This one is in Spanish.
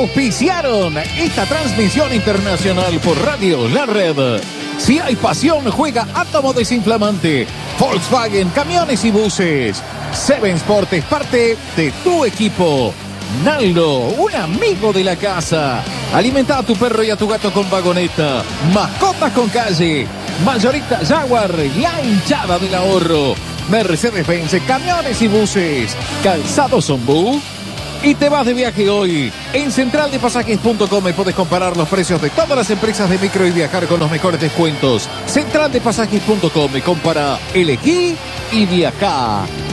auspiciaron esta transmisión internacional por Radio La Red. Si hay pasión, juega Átomo Desinflamante. Volkswagen, camiones y buses. Seven Sport es parte de tu equipo. Naldo, un amigo de la casa. Alimenta a tu perro y a tu gato con vagoneta. Mascotas con calle. Mayorista Jaguar, la hinchada del ahorro. Mercedes-Benz, camiones y buses. Calzados Ombú. Y te vas de viaje hoy. En centraldepasajes.com puedes comparar los precios de todas las empresas de micro y viajar con los mejores descuentos. Centraldepasajes.com, compara, elegí y viajá.